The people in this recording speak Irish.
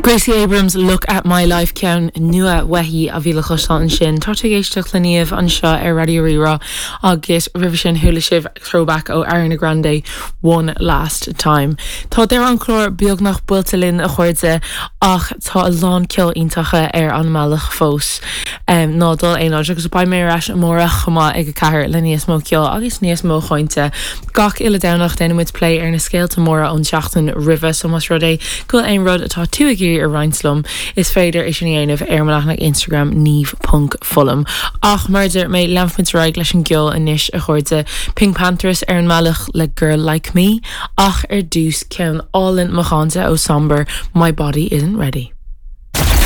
Gracie Abrams look at my life ceann nua wehi a bhíle chosán sin tartugéisteach leníomh an seo Radio Rira agus Rivision hula sibh throwback ó Ariana Grande One Last Time. Tá déir an chlór beag nach builtalinn a chuirde ach tá a lán ceol iontacha an mealach fós. Nádul éonáid agus ba mé reis móra chumá ag ceair le níos mó ceol agus níos mó chointe. Gach ile danach denmuid play na scéalta móra an seachtain Riva so mas rud é go ein rud atá tú a Reinslum is féidir is sin éanamh armach Instagram Neve.Fulham. Ach murder mé lemfmid raig leis an geol inis a chuirde Pink Panthers an mealach le Girl Like Me ach dús ceann all-in machánta ó somber My Body Isn't Ready.